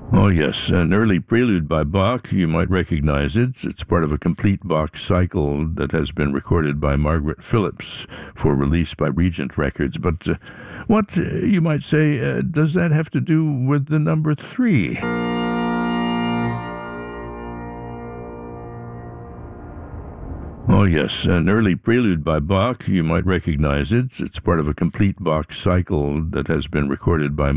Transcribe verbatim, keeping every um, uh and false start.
Oh, yes, an early prelude by Bach. You might recognize it. It's part of a complete Bach cycle that has been recorded by Margaret Phillips for release by Regent Records. But uh, what, uh, you might say, uh, does that have to do with the number three? Oh, yes, an early prelude by Bach. You might recognize it. It's part of a complete Bach cycle that has been recorded by